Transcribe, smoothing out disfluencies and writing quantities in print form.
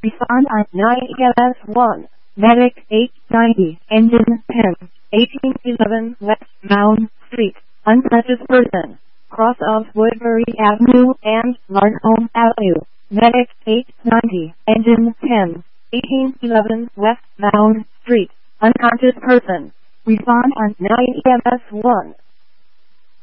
Respond on 9 EMS 1. Medic 890, engine 10, 1811 West Mound Street, unconscious person, cross of Woodbury Avenue and Larnholm Avenue. Medic 890, engine 10, 1811 West Mound Street, unconscious person. Respond on 9 EMS 1.